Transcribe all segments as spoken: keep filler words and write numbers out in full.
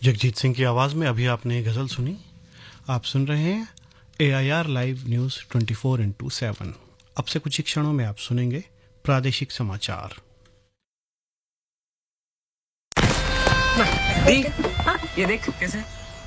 जगजीत सिंह की आवाज़ में अभी आपने गज़ल सुनी। आप सुन रहे हैं ए I R live news twenty four into seven. अब से कुछ ही क्षणों में आप सुनेंगे प्रादेशिक समाचार। दी, हाँ, ये देख कैसे।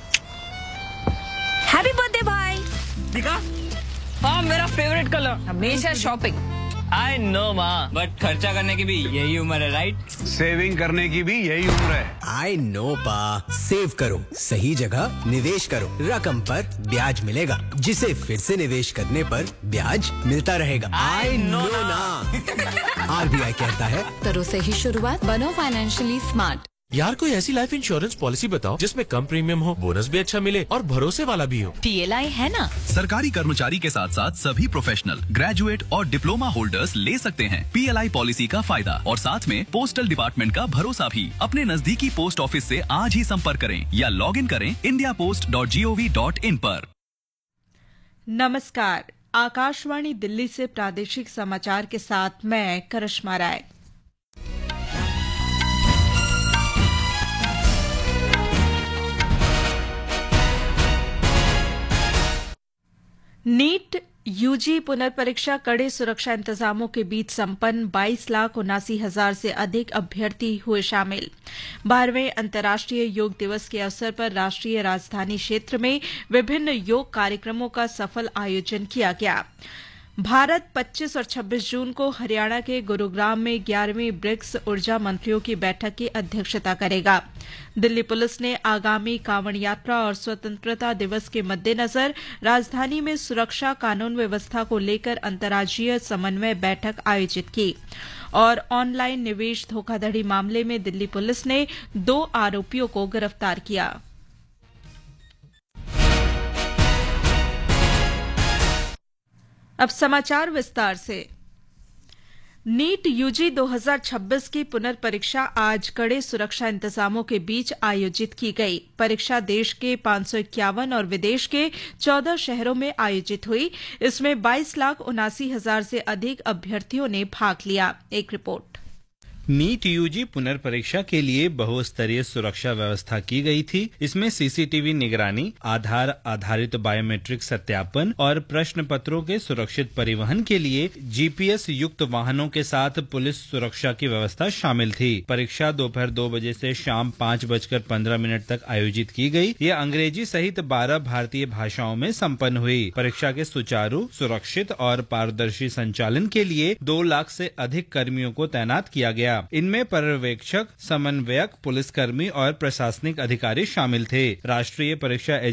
हैप्पी बर्थडे भाई। दिखा, हाँ मेरा फेवरेट कलर। हमेशा शॉपिंग। आई नो माँ, बट खर्चा करने की भी यही उम्र है, राइट? सेविंग करने की भी यही उम्र है। आई नो पा, सेव करो, सही जगह निवेश करो, रकम पर ब्याज मिलेगा, जिसे फिर से निवेश करने पर ब्याज मिलता रहेगा। आई नो ना। आर बी आई कहता है, करो सही शुरुआत, बनो फाइनेंशियली स्मार्ट। यार कोई ऐसी लाइफ इंश्योरेंस पॉलिसी बताओ जिसमें कम प्रीमियम हो, बोनस भी अच्छा मिले और भरोसे वाला भी हो। पी एल आई है ना। सरकारी कर्मचारी के साथ साथ सभी प्रोफेशनल, ग्रेजुएट और डिप्लोमा होल्डर्स ले सकते हैं पी एल आई पॉलिसी का फायदा और साथ में पोस्टल डिपार्टमेंट का भरोसा भी। अपने नजदीकी पोस्ट ऑफिस से आज ही संपर्क करें या लॉग इन करें India post dot G O V dot in पर। नमस्कार, आकाशवाणी दिल्ली से प्रादेशिक समाचार के साथ मैं करिश्मा राय। नीट यूजी पुनर्परीक्षा कड़े सुरक्षा इंतजामों के बीच संपन्न बाईस लाख उनासी हजार से अधिक अभ्यर्थी हुए शामिल। बारहवें अंतर्राष्ट्रीय योग दिवस के अवसर पर राष्ट्रीय राजधानी क्षेत्र में विभिन्न योग कार्यक्रमों का सफल आयोजन किया गया। भारत पच्चीस और छब्बीस जून को हरियाणा के गुरुग्राम में ग्यारहवीं ब्रिक्स ऊर्जा मंत्रियों की बैठक की अध्यक्षता करेगा। दिल्ली पुलिस ने आगामी कांवड़ यात्रा और स्वतंत्रता दिवस के मद्देनजर राजधानी में सुरक्षा कानून व्यवस्था को लेकर अंतर्राज्यीय समन्वय बैठक आयोजित की और ऑनलाइन निवेश धोखाधड़ी मामले में दिल्ली पुलिस ने दो आरोपियों को गिरफ्तार किया। अब समाचार विस्तार से। नीट यूजी दो हज़ार छब्बीस की पुनर्परीक्षा आज कड़े सुरक्षा इंतजामों के बीच आयोजित की गई। परीक्षा देश के पांच सौ इक्यावन और विदेश के चौदह शहरों में आयोजित हुई। इसमें बाईस लाख उनासी हजार से अधिक अभ्यर्थियों ने भाग लिया। एक रिपोर्ट। नीट यूजी पुनर्परीक्षा के लिए बहुस्तरीय सुरक्षा व्यवस्था की गई थी। इसमें सी सी टी वी निगरानी, आधार आधारित बायोमेट्रिक सत्यापन और प्रश्न पत्रों के सुरक्षित परिवहन के लिए जी पी एस युक्त वाहनों के साथ पुलिस सुरक्षा की व्यवस्था शामिल थी। परीक्षा दोपहर दो बजे से शाम पाँच बजकर पंद्रह मिनट तक आयोजित की गई। ये अंग्रेजी सहित बारह भारतीय भाषाओं में संपन्न हुई। परीक्षा के सुचारू, सुरक्षित और पारदर्शी संचालन के लिए दो लाख से अधिक कर्मियों को तैनात किया गया। इनमें पर्यवेक्षक, समन्वयक, पुलिसकर्मी और प्रशासनिक अधिकारी शामिल थे। राष्ट्रीय परीक्षा